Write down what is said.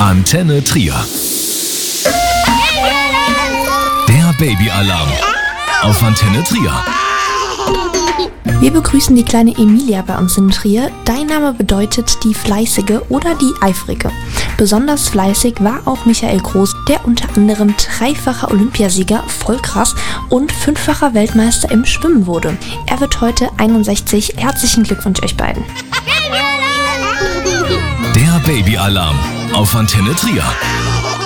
Antenne Trier. Der Babyalarm auf Antenne Trier. Wir begrüßen die kleine Emilia bei uns in Trier. Dein Name bedeutet die Fleißige oder die Eifrige. Besonders fleißig war auch Michael Groß, der unter anderem dreifacher Olympiasieger, voll krass, und fünffacher Weltmeister im Schwimmen wurde. Er wird heute 61. Herzlichen Glückwunsch euch beiden. Der Babyalarm auf Antenne Trier.